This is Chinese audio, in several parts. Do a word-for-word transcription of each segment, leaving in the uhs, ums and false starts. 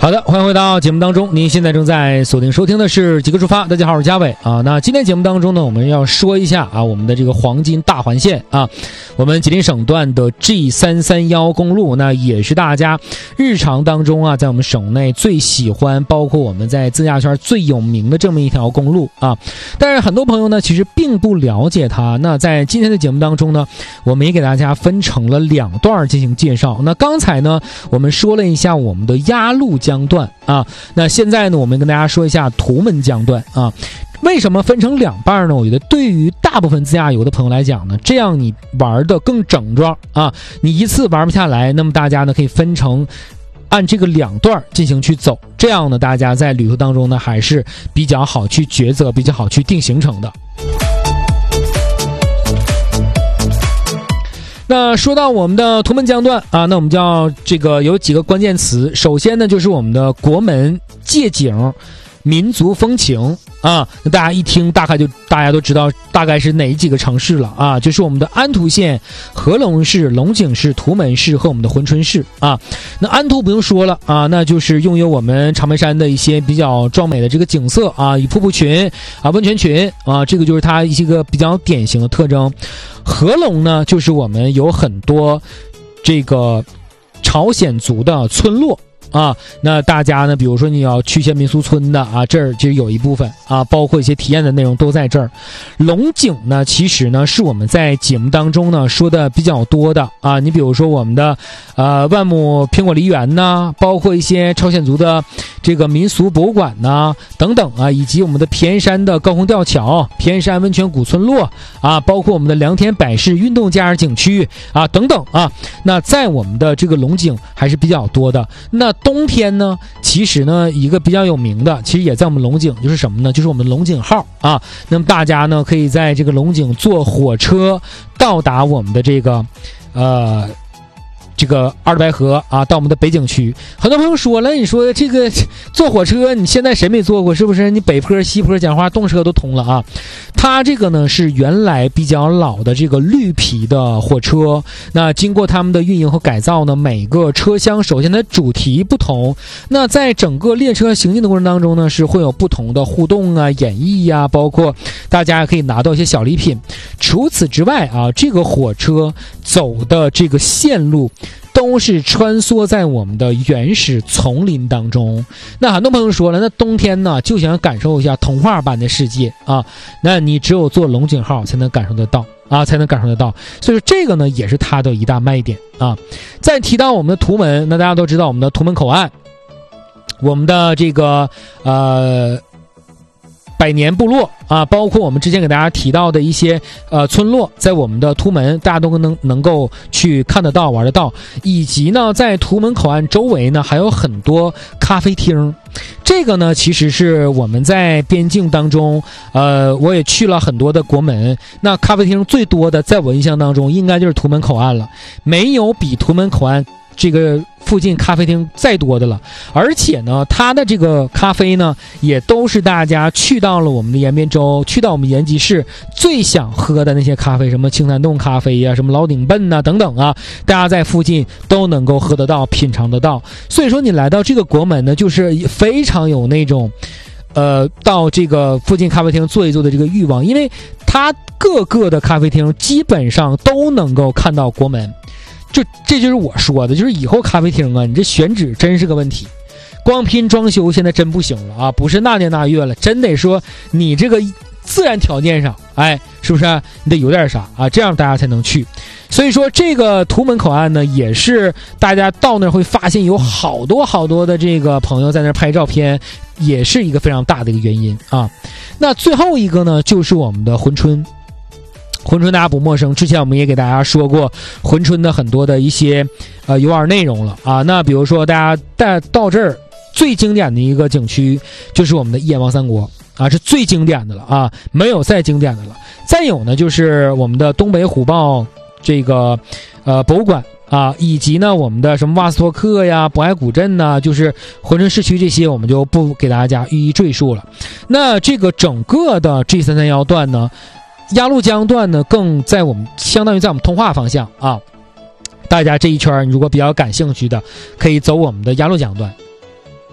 好的，欢迎回到节目当中，您现在正在锁定收听的是极客出发。大家好，我是嘉伟啊。那今天节目当中呢，我们要说一下啊，我们的这个黄金大环线啊，我们吉林省段的 G 三三一公路，那也是大家日常当中啊，在我们省内最喜欢，包括我们在自驾圈最有名的这么一条公路啊。但是很多朋友呢，其实并不了解它。那在今天的节目当中呢，我们也给大家分成了两段进行介绍。那刚才呢，我们说了一下我们的鸭绿江段啊，那现在呢，我们跟大家说一下图门江段啊。为什么分成两半呢？我觉得对于大部分自驾游的朋友来讲呢，这样你玩的更整装啊，你一次玩不下来，那么大家呢可以分成按这个两段进行去走，这样呢大家在旅途当中呢还是比较好去抉择，比较好去定行程的。那说到我们的图门江段啊，那我们就要这个有几个关键词。首先呢，就是我们的国门、街景、民族风情啊。那大家一听，大概就大家都知道大概是哪几个城市了啊？就是我们的安图县、合龙市、龙井市、图门市和我们的珲春市啊。那安图不用说了啊，那就是拥有我们长白山的一些比较壮美的这个景色啊，以瀑布群啊、温泉群啊，这个就是它一些个比较典型的特征。合龙呢，就是我们有很多这个朝鲜族的村落啊，那大家呢，比如说你要去一些民俗村的啊，这儿其实有一部分啊，包括一些体验的内容都在这儿。龙井呢，其实呢是我们在节目当中呢说的比较多的啊，你比如说我们的呃万亩苹果梨园呐，包括一些朝鲜族的这个民俗博物馆呐等等啊，以及我们的皮岩山的高空吊桥、皮岩山温泉古村落啊，包括我们的良田百世运动假日景区啊等等啊，那在我们的这个龙井还是比较多的。那冬天呢，其实呢一个比较有名的，其实也在我们龙井，就是什么呢？就是我们龙井号啊。那么大家呢可以在这个龙井坐火车到达我们的这个呃这个二白河啊，到我们的北景区。很多朋友说了，你说这个坐火车，你现在谁没坐过？是不是？你北坡、西坡、讲话动车都通了啊。它这个呢是原来比较老的这个绿皮的火车，那经过他们的运营和改造呢，每个车厢首先的主题不同，那在整个列车行进的过程当中呢，是会有不同的互动啊、演绎呀、啊，包括大家可以拿到一些小礼品。除此之外啊，这个火车走的这个线路都是穿梭在我们的原始丛林当中。那很多朋友说了，那冬天呢就想感受一下童话般的世界啊，那你只有坐龙井号才能感受得到啊，才能感受得到。所以说这个呢也是它的一大卖点啊。再提到我们的图门，那大家都知道我们的图门口岸，我们的这个呃百年部落啊，包括我们之前给大家提到的一些呃村落，在我们的图门大家都能能够去看得到、玩得到，以及呢在图门口岸周围呢还有很多咖啡厅。这个呢其实是我们在边境当中，呃我也去了很多的国门，那咖啡厅最多的在我印象当中应该就是图门口岸了，没有比图门口岸这个附近咖啡厅再多的了。而且呢它的这个咖啡呢也都是大家去到了我们的延边州，去到我们延吉市最想喝的那些咖啡，什么青潭洞咖啡呀、啊、什么老顶笨呐、啊、等等啊，大家在附近都能够喝得到、品尝得到。所以说你来到这个国门呢，就是非常有那种呃到这个附近咖啡厅坐一坐的这个欲望，因为它各个的咖啡厅基本上都能够看到国门。就这就是我说的，就是以后咖啡厅啊，你这选址真是个问题，光拼装修现在真不行了啊，不是那年那月了，真得说你这个自然条件上，哎，是不是、啊、你得有点啥啊，这样大家才能去。所以说这个图门口岸呢，也是大家到那儿会发现有好多好多的这个朋友在那儿拍照片，也是一个非常大的一个原因啊。那最后一个呢，就是我们的珲春。珲春大家不陌生，之前我们也给大家说过珲春的很多的一些呃游玩内容了啊。那比如说大家带到这儿最经典的一个景区就是我们的一眼望三国啊，是最经典的了啊，没有再经典的了。再有呢就是我们的东北虎豹这个呃博物馆啊，以及呢我们的什么瓦斯托克呀、博爱古镇呐，就是珲春市区这些我们就不给大家一一赘述了。那这个整个的 G 三三一段呢，鸭绿江段呢更在我们相当于在我们通化方向啊，大家这一圈如果比较感兴趣的可以走我们的鸭绿江段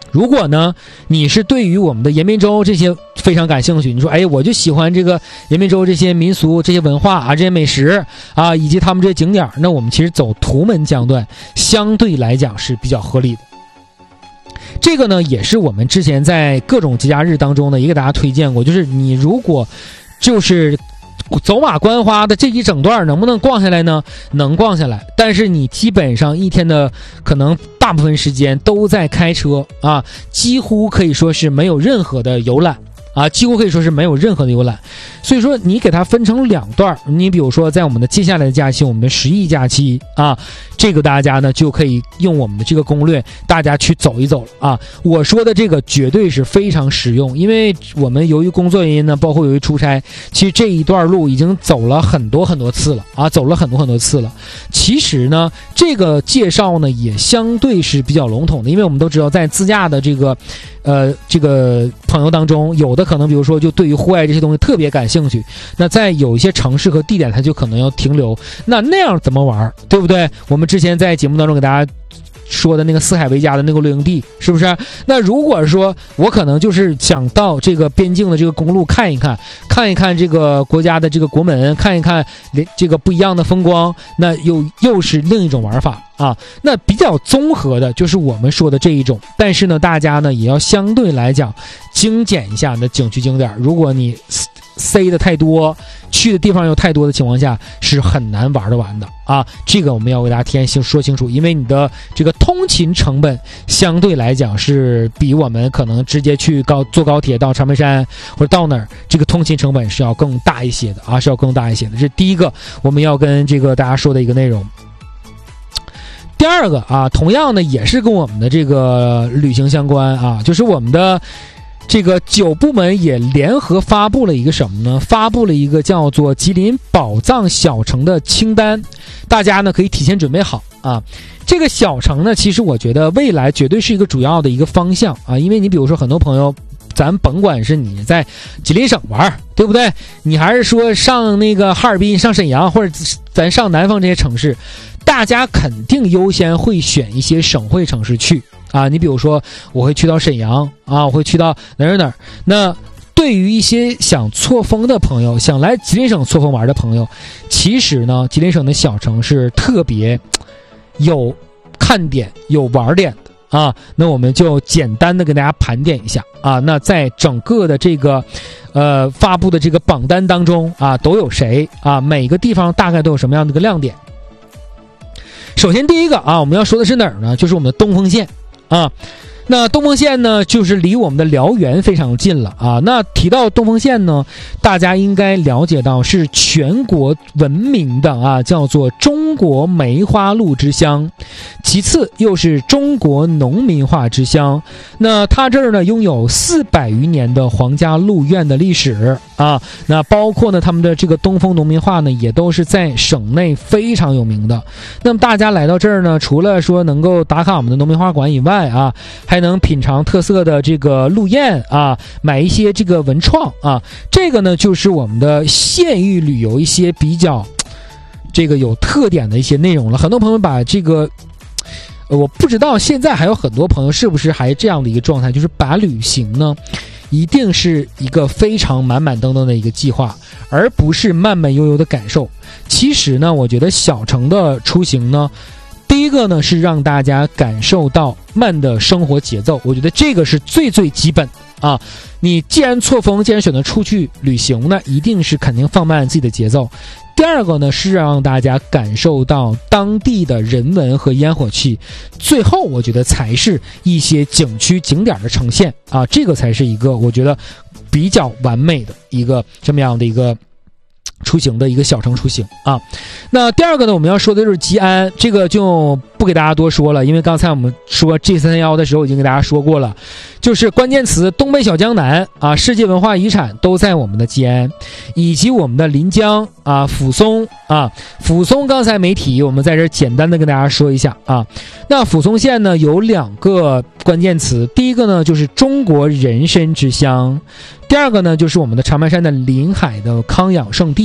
如果呢，你是对于我们的延边州这些非常感兴趣，你说，哎，我就喜欢这个延边州这些民俗、这些文化啊、这些美食啊，以及他们这些景点，那我们其实走图门江段相对来讲是比较合理的。这个呢，也是我们之前在各种节假日当中呢，也给大家推荐过，就是你如果就是走马观花的这一整段能不能逛下来呢？能逛下来，但是你基本上一天的可能大部分时间都在开车啊，几乎可以说是没有任何的游览啊，几乎可以说是没有任何的游览。所以说你给它分成两段，你比如说在我们的接下来的假期，我们的十一假期啊，这个大家呢就可以用我们的这个攻略，大家去走一走啊。我说的这个绝对是非常实用，因为我们由于工作原因呢，包括由于出差，其实这一段路已经走了很多很多次了啊，走了很多很多次了。其实呢，这个介绍呢也相对是比较笼统的，因为我们都知道，在自驾的这个呃这个朋友当中，有的可能比如说就对于户外这些东西特别感兴趣，那在有一些城市和地点，他就可能要停留。那那样怎么玩，对不对？我们之前在节目当中给大家说的那个四海为家的那个露营地，是不是？那如果说我可能就是想到这个边境的这个公路看一看，看一看这个国家的这个国门，看一看这个不一样的风光，那又又是另一种玩法啊。那比较综合的就是我们说的这一种，但是呢，大家呢也要相对来讲精简一下你的景区景点。如果你塞的太多，去的地方又太多的情况下，是很难玩得完的啊！这个我们要给大家提前说清楚，因为你的这个通勤成本相对来讲是比我们可能直接去高坐高铁到长白山或者到哪儿，这个通勤成本是要更大一些的啊，是要更大一些的。这是第一个我们要跟这个大家说的一个内容。第二个啊，同样呢也是跟我们的这个旅行相关啊，就是我们的这个九部门也联合发布了一个什么呢？发布了一个叫做吉林宝藏小城的清单，大家呢可以提前准备好啊。这个小城呢，其实我觉得未来绝对是一个主要的一个方向啊，因为你比如说很多朋友，咱甭管是你在吉林省玩，对不对？你还是说上那个哈尔滨、上沈阳，或者咱上南方这些城市，大家肯定优先会选一些省会城市去。啊，你比如说我会去到沈阳啊，我会去到哪儿哪儿。那对于一些想错峰的朋友，想来吉林省错峰玩的朋友，其实呢，吉林省的小城是特别有看点、有玩点的啊。那我们就简单的跟大家盘点一下啊。那在整个的这个呃发布的这个榜单当中啊，都有谁啊？每个地方大概都有什么样的一个亮点？首先第一个啊，我们要说的是哪儿呢？就是我们的东丰县。啊，那东丰县呢，就是离我们的辽源非常近了啊。那提到东丰县呢，大家应该了解到是全国闻名的啊，叫做中国梅花鹿之乡，其次又是中国农民画之乡。那它这儿呢，拥有四百余年的皇家鹿苑的历史啊。那包括呢，他们的这个东丰农民画呢，也都是在省内非常有名的。那么大家来到这儿呢，除了说能够打卡我们的农民画馆以外啊，还能品尝特色的这个鹿宴啊，买一些这个文创啊。这个呢，就是我们的县域旅游一些比较这个有特点的一些内容了。很多朋友把这个呃，我不知道现在还有很多朋友是不是还这样的一个状态，就是把旅行呢一定是一个非常满满登登的一个计划，而不是慢慢悠悠的感受。其实呢，我觉得小城的出行呢，第一个呢是让大家感受到慢的生活节奏，我觉得这个是最最基本啊。你既然错峰，既然选择出去旅行呢，一定是肯定放慢自己的节奏。第二个呢是让大家感受到当地的人文和烟火气，最后我觉得才是一些景区景点的呈现啊，这个才是一个我觉得比较完美的一个这么样的一个出行的一个小城出行啊。那第二个呢，我们要说的就是吉安，这个就不给大家多说了，因为刚才我们说 G 三十一 的时候已经给大家说过了，就是关键词东北小江南啊，世界文化遗产都在我们的吉安，以及我们的临江啊、抚松啊。抚松刚才没提，我们在这儿简单的跟大家说一下啊。那抚松县呢有两个关键词，第一个呢就是中国人参之乡，第二个呢就是我们的长白山的临海的康养圣地。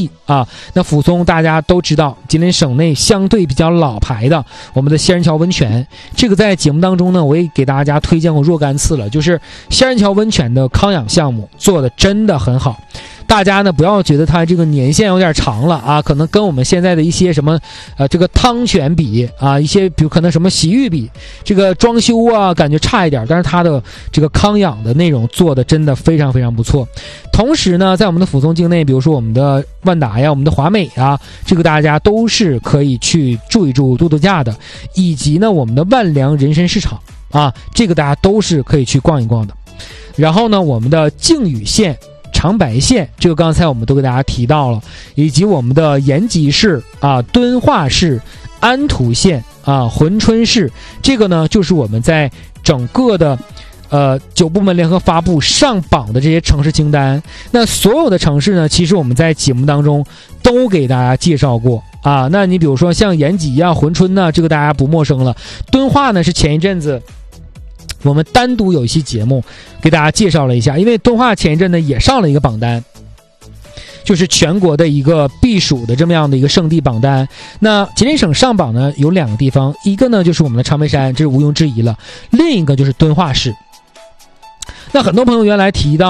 地啊。那抚松大家都知道，吉林省内相对比较老牌的我们的仙人桥温泉，这个在节目当中呢，我也给大家推荐过若干次了，就是仙人桥温泉的康养项目做的真的很好。大家呢不要觉得它这个年限有点长了啊，可能跟我们现在的一些什么呃这个汤泉比啊，一些比如可能什么洗浴比，这个装修啊感觉差一点，但是它的这个康养的内容做的真的非常非常不错。同时呢，在我们的抚松境内，比如说我们的万达呀、我们的华美啊，这个大家都是可以去住一住、度度假的，以及呢我们的万良人参市场啊，这个大家都是可以去逛一逛的。然后呢，我们的靖宇县、长白县，这个刚才我们都给大家提到了，以及我们的延吉市啊、敦化市、安图县啊、珲春市，这个呢就是我们在整个的呃九部门联合发布上榜的这些城市清单。那所有的城市呢，其实我们在节目当中都给大家介绍过啊。那你比如说像延吉啊、珲春呢，这个大家不陌生了。敦化呢是前一阵子我们单独有一期节目给大家介绍了一下，因为敦化前一阵呢也上了一个榜单，就是全国的一个避暑的这么样的一个圣地榜单。那吉林省上榜呢有两个地方，一个呢就是我们的长白山，这是毋庸置疑了，另一个就是敦化市。那很多朋友原来提到